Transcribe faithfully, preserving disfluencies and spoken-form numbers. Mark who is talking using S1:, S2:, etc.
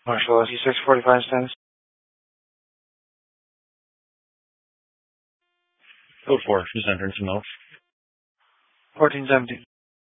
S1: Marshall, S E six forty-five status.
S2: Code four, just entering some notes.
S1: fourteen seventeen.